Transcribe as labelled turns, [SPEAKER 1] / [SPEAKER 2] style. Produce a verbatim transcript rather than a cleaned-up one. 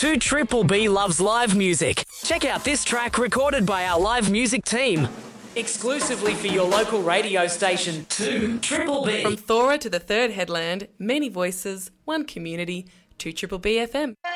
[SPEAKER 1] two Triple B loves live music. Check out this track recorded by our live music team. Exclusively for your local radio station, two Triple B.
[SPEAKER 2] From Thora to the third headland, many voices, one community, two Triple B F M.